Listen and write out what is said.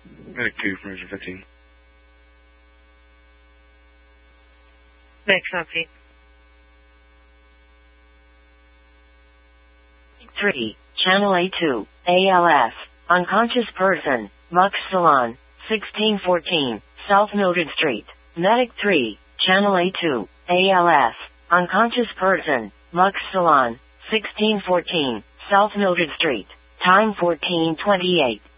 Medic 2 from Region 15. Medic 17. 3, Channel A2, ALS, unconscious person, Mux Salon, 1614, South Noted Street. Medic 3, Channel A2, ALS, unconscious person, Mux Salon, 1614, South Noted Street. Time 14:28.